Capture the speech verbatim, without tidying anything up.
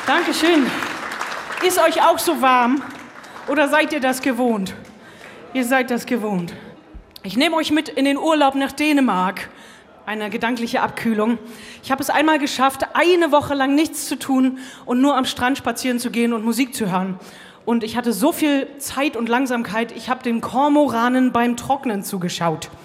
Dankeschön. Ist euch auch so warm? Oder seid ihr das gewohnt? Ihr seid das gewohnt. Ich nehme euch mit in den Urlaub nach Dänemark. Eine gedankliche Abkühlung. Ich habe es einmal geschafft, eine Woche lang nichts zu tun und nur am Strand spazieren zu gehen und Musik zu hören. Und ich hatte so viel Zeit und Langsamkeit, ich habe den Kormoranen beim Trocknen zugeschaut.